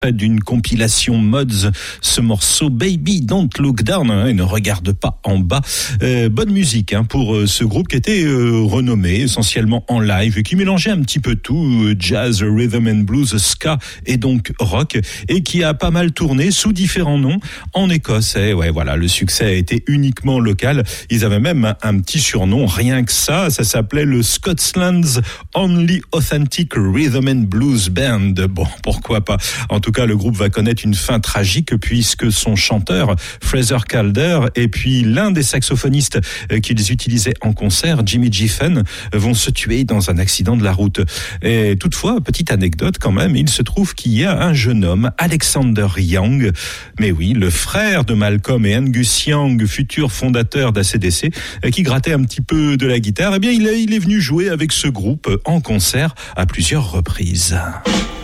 d'une compilation Mods, ce morceau Baby Don't Look Down, et ne regarde pas en bas. Bonne musique pour ce groupe qui était renommé essentiellement en live et qui mélangeait un petit peu tout, jazz, rhythm and blues, ska et donc rock, et qui a pas mal tourné sous différents noms en Écosse. Et ouais, voilà, le succès a été uniquement local. Ils avaient même un petit surnom, rien que ça s'appelait le Scotland's Only Authentic Rhythm and Blues Band. Bon, pourquoi pas. En tout cas, le groupe va connaître une fin tragique puisque son chanteur, Fraser Calder, et puis l'un des saxophonistes qu'ils utilisaient en concert, Jimmy Giffen, vont se tuer dans un accident de la route. Et toutefois, petite anecdote quand même, il se trouve qu'il y a un jeune homme, Alexander Young, mais oui, le frère de Malcolm et Angus Young, futur fondateur d'ACDC, qui grattait un petit peu de la guitare. Eh bien, il est venu jouer avec ce groupe en concert à plusieurs reprises.